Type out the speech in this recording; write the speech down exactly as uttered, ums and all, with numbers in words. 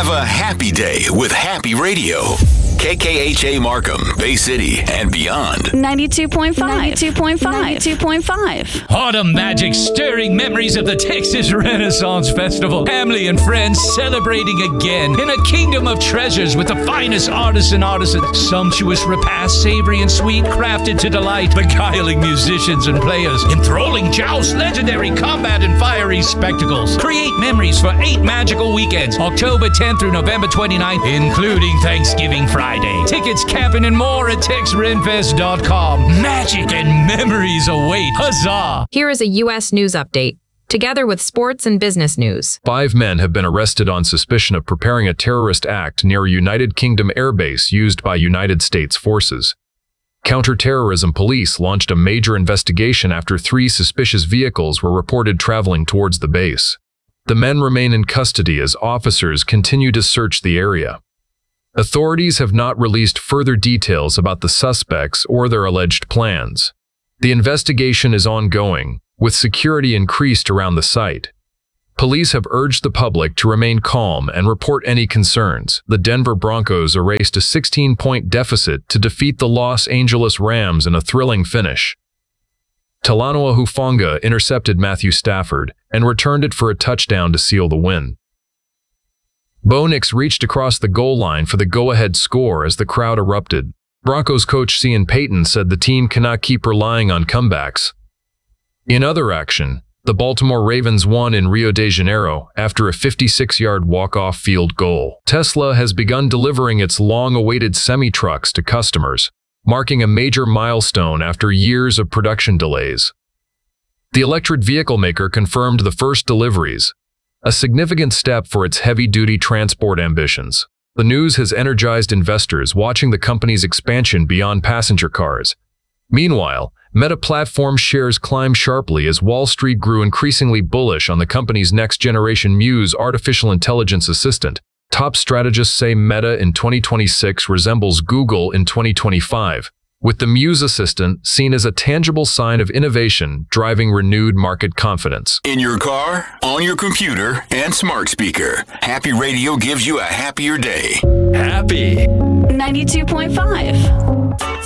Have a happy day with Happy Radio. K K H A Markham, Bay City, and beyond. ninety-two point five. ninety-two point five. ninety-two point five. Autumn magic stirring memories of the Texas Renaissance Festival. Family and friends celebrating again in a kingdom of treasures with the finest artists and artisans. Sumptuous repasts, savory and sweet, crafted to delight. Beguiling musicians and players. Enthralling jousts, legendary combat, and fiery spectacles. Create memories for eight magical weekends, October tenth through November twenty-ninth, including Thanksgiving Friday. Tickets, camping, and more at tex renfest dot com. Magic and memories await. Huzzah! Here is a U S news update, together with sports and business news. Five men have been arrested on suspicion of preparing a terrorist act near a United Kingdom airbase used by United States forces. Counterterrorism police launched a major investigation after three suspicious vehicles were reported traveling towards the base. The men remain in custody as officers continue to search the area. Authorities have not released further details about the suspects or their alleged plans. The investigation is ongoing, with security increased around the site. Police have urged the public to remain calm and report any concerns. The Denver Broncos erased a sixteen-point deficit to defeat the Los Angeles Rams in a thrilling finish. Talanoa Hufanga intercepted Matthew Stafford and returned it for a touchdown to seal the win. Bo Nix reached across the goal line for the go-ahead score as the crowd erupted. Broncos coach Sean Payton said the team cannot keep relying on comebacks. In other action, the Baltimore Ravens won in Rio de Janeiro after a fifty-six-yard walk-off field goal. Tesla has begun delivering its long-awaited semi-trucks to customers, marking a major milestone after years of production delays. The electric vehicle maker confirmed the first deliveries, a significant step for its heavy-duty transport ambitions. The news has energized investors watching the company's expansion beyond passenger cars. Meanwhile, Meta Platforms shares climbed sharply as Wall Street grew increasingly bullish on the company's next-generation Muse artificial intelligence assistant. Top strategists say Meta in twenty twenty-six resembles Google in twenty twenty-five, with the Muse assistant seen as a tangible sign of innovation driving renewed market confidence. In your car, on your computer, and smart speaker, Happy Radio gives you a happier day. Happy. ninety-two point five.